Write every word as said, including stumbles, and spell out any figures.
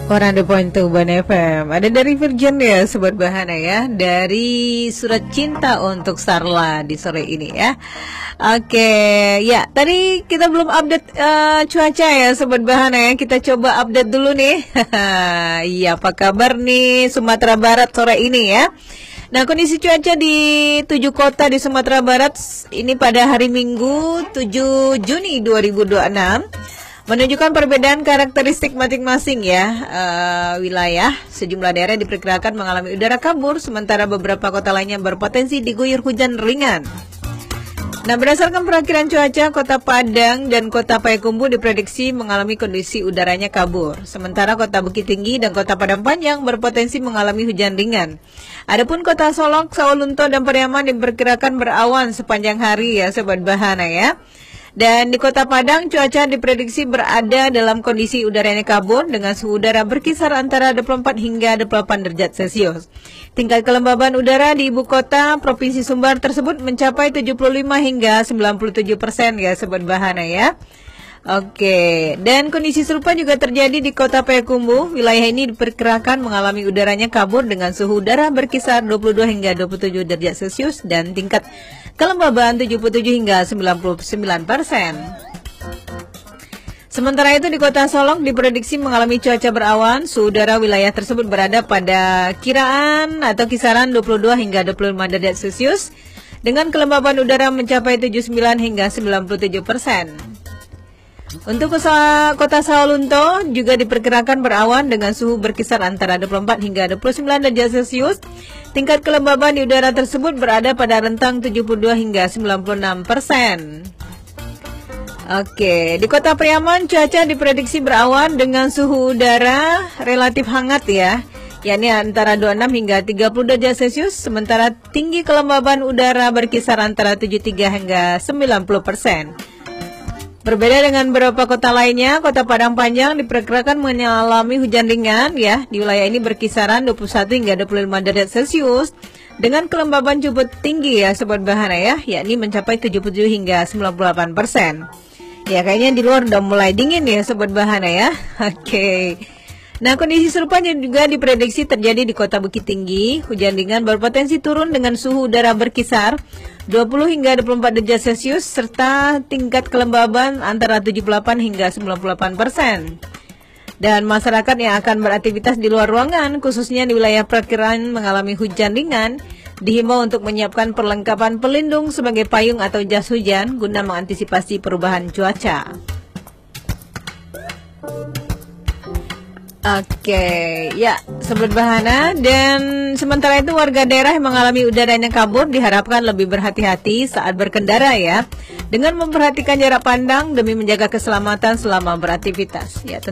Orang di Poin Tuban F M. Ada dari Virgin ya, Sobat Bahana ya. Dari surat cinta untuk Sarla di sore ini ya. Oke, ya tadi kita belum update uh, cuaca ya Sobat Bahana ya. Kita coba update dulu nih. Iya, apa kabar nih Sumatera Barat sore ini ya. Nah, kondisi cuaca di tujuh kota di Sumatera Barat ini pada hari Minggu tujuh Juni dua ribu dua puluh enam menunjukkan perbedaan karakteristik masing-masing ya uh, wilayah. Sejumlah daerah diperkirakan mengalami udara kabur, sementara beberapa kota lainnya berpotensi diguyur hujan ringan. Nah, berdasarkan perakiraan cuaca, Kota Padang dan Kota Payakumbuh diprediksi mengalami kondisi udaranya kabur. Sementara Kota Bukit Tinggi dan Kota Padang Panjang berpotensi mengalami hujan ringan. Adapun Kota Solok, Sawalunto, dan Pariaman diperkirakan berawan sepanjang hari ya Sobat Bahana ya. Dan di Kota Padang, cuaca diprediksi berada dalam kondisi udaranya kabur dengan suhu udara berkisar antara dua puluh empat hingga dua puluh delapan derajat Celcius. Tingkat kelembaban udara di ibu kota Provinsi Sumbar tersebut mencapai tujuh puluh lima hingga sembilan puluh tujuh persen ya Sobat Bahana ya. Oke, dan kondisi serupa juga terjadi di Kota Payakumbuh. Wilayah ini diperkirakan mengalami udaranya kabur dengan suhu udara berkisar dua puluh dua hingga dua puluh tujuh derajat Celcius dan tingkat kelembaban tujuh puluh tujuh hingga sembilan puluh sembilan persen. Sementara itu di Kota Solok diprediksi mengalami cuaca berawan. Suhu udara wilayah tersebut berada pada kiraan atau kisaran dua puluh dua hingga dua puluh lima derajat Celcius dengan kelembaban udara mencapai tujuh puluh sembilan hingga sembilan puluh tujuh persen. Untuk Kota Sawalunto juga diperkirakan berawan dengan suhu berkisar antara dua puluh empat hingga dua puluh sembilan derajat Celcius. Tingkat kelembaban di udara tersebut berada pada rentang tujuh puluh dua hingga sembilan puluh enam persen. Oke, di Kota Pariaman cuaca diprediksi berawan dengan suhu udara relatif hangat ya, yakni antara dua puluh enam hingga tiga puluh derajat Celcius, sementara tinggi kelembaban udara berkisar antara tujuh puluh tiga hingga sembilan puluh persen. Berbeda dengan beberapa kota lainnya, Kota Padang Panjang diperkirakan mengalami hujan ringan ya. Di wilayah ini berkisaran dua puluh satu hingga dua puluh lima derajat Celcius dengan kelembaban cukup tinggi ya Sobat Bahana ya, yakni mencapai tujuh puluh tujuh hingga sembilan puluh delapan persen. Ya, kayaknya di luar udah mulai dingin ya Sobat Bahana ya. Oke. Nah, kondisi serupa juga diprediksi terjadi di Kota Bukit Tinggi. Hujan ringan berpotensi turun dengan suhu udara berkisar dua puluh hingga dua puluh empat derajat Celcius serta tingkat kelembaban antara tujuh puluh delapan hingga sembilan puluh delapan persen. Dan masyarakat yang akan beraktivitas di luar ruangan, khususnya di wilayah perkiraan mengalami hujan ringan, dihimbau untuk menyiapkan perlengkapan pelindung sebagai payung atau jas hujan guna mengantisipasi perubahan cuaca. Oke, ya Sobat Bahana, dan sementara itu warga daerah yang mengalami udaranya kabur diharapkan lebih berhati-hati saat berkendara ya, dengan memperhatikan jarak pandang demi menjaga keselamatan selama beraktivitas. Ya,